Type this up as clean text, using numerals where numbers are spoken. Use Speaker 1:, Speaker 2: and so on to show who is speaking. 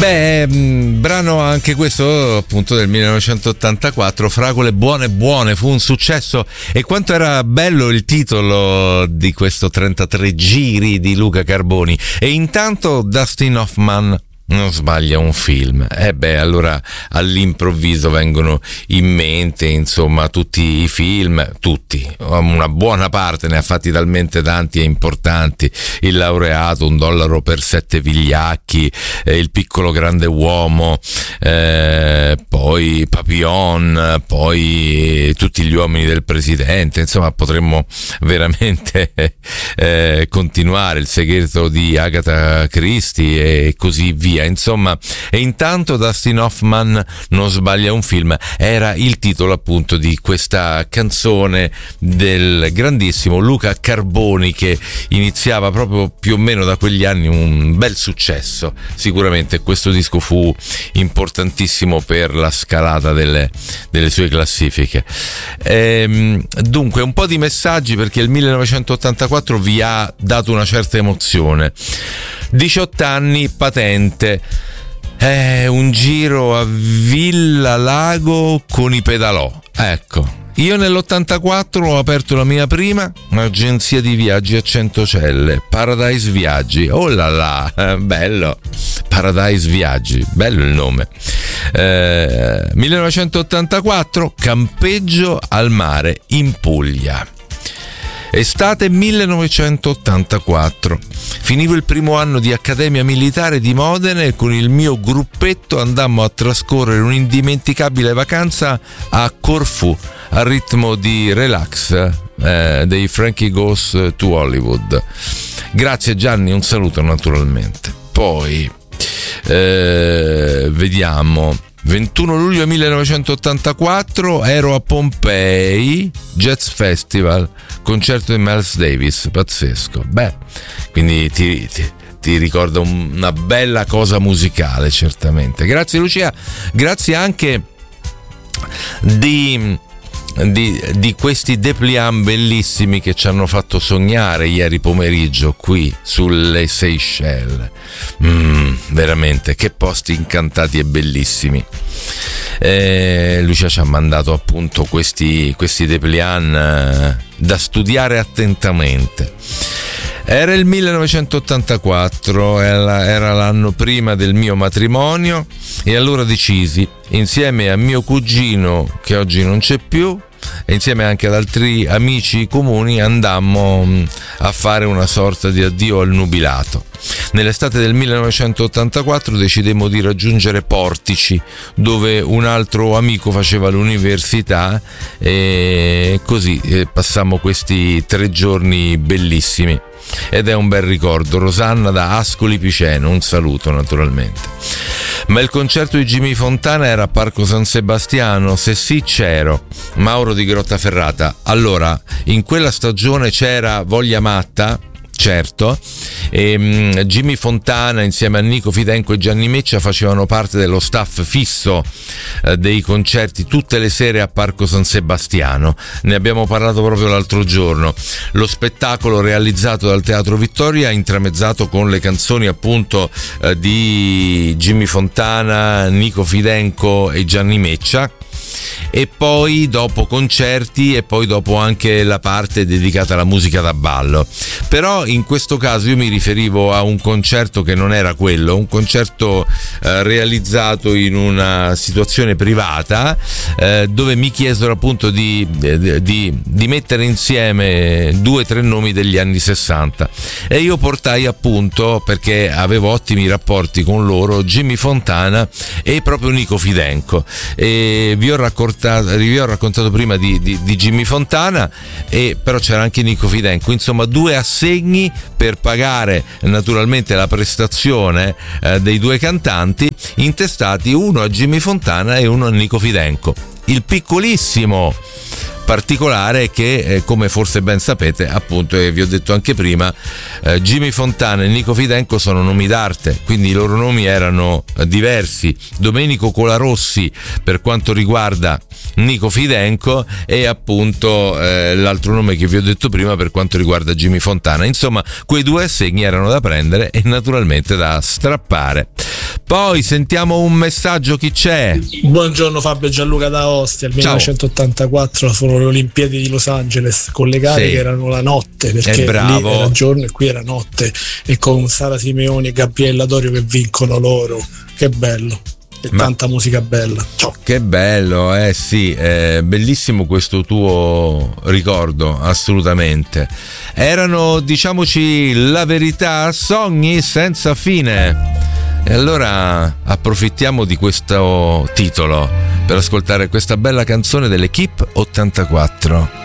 Speaker 1: Brano anche questo appunto del 1984, Fragole buone buone, fu un successo. E quanto era bello il titolo di questo 33 giri di Luca Carboni. E intanto Dustin Hoffman non sbaglia un film. Allora all'improvviso vengono in mente insomma tutti i film, una buona parte, ne ha fatti talmente tanti e importanti: Il laureato, Un dollaro per 7 vigliacchi, Il piccolo grande uomo, poi Papillon, poi Tutti gli uomini del presidente. Insomma, potremmo veramente continuare, Il segreto di Agatha Christie e così via. Insomma, e intanto Dustin Hoffman non sbaglia un film era il titolo appunto di questa canzone del grandissimo Luca Carboni, che iniziava proprio più o meno da quegli anni un bel successo. Sicuramente questo disco fu importantissimo per la scalata delle sue classifiche. Dunque, un po' di messaggi, perché il 1984 vi ha dato una certa emozione. 18 anni, patente, un giro a Villa Lago con i pedalò. Ecco, io nell'84 ho aperto la mia prima agenzia di viaggi a Centocelle, Paradise Viaggi. Oh là là, bello, Paradise Viaggi, bello il nome. 1984, campeggio al mare in Puglia. Estate 1984. Finivo il primo anno di Accademia Militare di Modena e con il mio gruppetto andammo a trascorrere un'indimenticabile vacanza a Corfù al ritmo di Relax dei Frankie Goes to Hollywood. Grazie Gianni, un saluto naturalmente. Poi vediamo. 21 luglio 1984 ero a Pompei, Jazz Festival, concerto di Miles Davis, pazzesco. Quindi ti ricorda una bella cosa musicale, certamente. Grazie Lucia, grazie anche di questi dépliant bellissimi che ci hanno fatto sognare ieri pomeriggio qui sulle Seychelles. Veramente, che posti incantati e bellissimi. Lucia ci ha mandato appunto questi dépliant da studiare attentamente. Era il 1984, era l'anno prima del mio matrimonio, e allora decisi, insieme a mio cugino che oggi non c'è più e insieme anche ad altri amici comuni, andammo a fare una sorta di addio al nubilato. Nell'estate del 1984 decidemmo di raggiungere Portici, dove un altro amico faceva l'università, e così passammo questi 3 giorni bellissimi. Ed è un bel ricordo. Rosanna da Ascoli Piceno, un saluto naturalmente. Ma il concerto di Jimmy Fontana era a Parco San Sebastiano? Se sì, c'ero. Mauro di Grottaferrata. Allora, in quella stagione c'era Voglia Matta, certo, e Jimmy Fontana insieme a Nico Fidenco e Gianni Meccia facevano parte dello staff fisso dei concerti tutte le sere a Parco San Sebastiano. Ne abbiamo parlato proprio l'altro giorno. Lo spettacolo realizzato dal Teatro Vittoria, intramezzato con le canzoni appunto di Jimmy Fontana, Nico Fidenco e Gianni Meccia, e poi dopo concerti, e poi dopo anche la parte dedicata alla musica da ballo. Però in questo caso io mi riferivo a un concerto che non era quello, un concerto realizzato in una situazione privata, dove mi chiesero appunto di mettere insieme 2 o 3 nomi degli anni 60, e io portai appunto, perché avevo ottimi rapporti con loro, Jimmy Fontana e proprio Nico Fidenco. E vi ho raccontato prima di Jimmy Fontana, e però c'era anche Nico Fidenco. Insomma, 2 assegni per pagare naturalmente la prestazione dei 2 cantanti, intestati uno a Jimmy Fontana e uno a Nico Fidenco. Il piccolissimo particolare che, come forse ben sapete, appunto, vi ho detto anche prima, Jimmy Fontana e Nico Fidenco sono nomi d'arte, quindi i loro nomi erano diversi. Domenico Colarossi per quanto riguarda Nico Fidenco, e appunto l'altro nome che vi ho detto prima per quanto riguarda Jimmy Fontana. Insomma, quei 2 assegni erano da prendere e naturalmente da strappare. Poi sentiamo un messaggio, chi c'è?
Speaker 2: Buongiorno Fabio e Gianluca da Ostia. Il 1984 furono le Olimpiadi di Los Angeles, con le gare che erano la notte, perché lì era giorno e qui era notte, e con Sara Simeoni e Gabriella Dorio che vincono loro. Che bello. E tanta musica bella. Ciao.
Speaker 1: Che bello, sì, bellissimo questo tuo ricordo, assolutamente. Erano, diciamoci la verità, sogni senza fine. E allora approfittiamo di questo titolo per ascoltare questa bella canzone dell'Equipe 84.